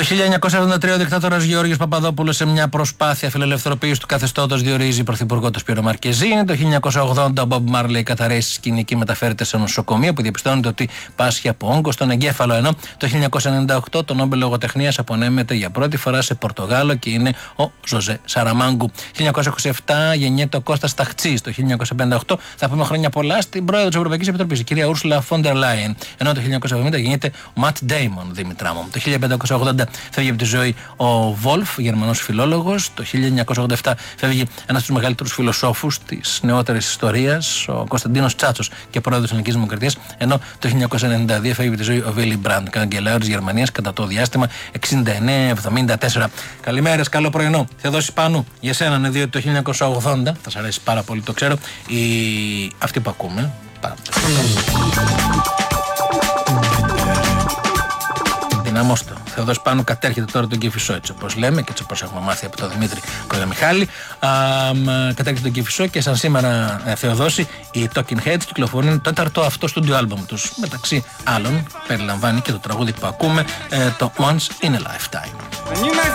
Το 1973 ο δικτάτορας Γεώργιος Παπαδόπουλος, σε μια προσπάθεια φιλελευθεροποίησης του καθεστώτος, διορίζει πρωθυπουργό τον Σπύρο Μαρκεζίνη. Το 1980 ο Μπομπ Μάρλεϊ καταρρέει στη σκηνή και μεταφέρεται σε νοσοκομείο που διαπιστώνεται ότι πάσχει από όγκο στον εγκέφαλο. Ενώ το 1998 το Νόμπελ Λογοτεχνίας απονέμεται για πρώτη φορά σε Πορτογάλο και είναι ο Ζωζέ Σαραμάγκου. 1927 γεννιέται ο Κώστας Ταχτσής. Το 1958 θα πούμε χρόνια πολλά στην πρόεδρο της Ευρωπαϊκής Επιτροπής, η κυρία Ούρσουλα Φόντερ Λάιεν. Ενώ το 1970 γεννιέται ο Ματ Ντέιμον, Δημητρά μου. Το 1580 φεύγει από τη ζωή ο Βόλφ, Γερμανός φιλόλογος. Το 1987 φεύγει ένας από τους μεγαλύτερους φιλοσόφους της νεότερης ιστορίας, ο Κωνσταντίνος Τσάτσος και πρόεδρος της Ελληνικής Δημοκρατίας. Ενώ το 1992 φεύγει από τη ζωή ο Βίλι Μπραντ, καγκελάριο της Γερμανίας κατά το διάστημα 69-74. Καλημέρες, καλό πρωινό. Θεοδόση Πάνου, για σένα είναι, διότι το 1980, θα σας αρέσει πάρα πολύ, το ξέρω, αυτή που ακούμε. Δυναμώστε. Θεοδόση Πάνου κατέρχεται τώρα τον Κηφισό, έτσι όπως λέμε και έτσι όπως έχουμε μάθει από τον Δημήτρη Κολεμιχάλη. Κατέρχεται τον Κηφισό και σαν σήμερα, Θεοδόση, οι Talking Heads κυκλοφορούν το 4ο αυτό studio album τους. Μεταξύ άλλων περιλαμβάνει και το τραγούδι που ακούμε, το Once in a Lifetime.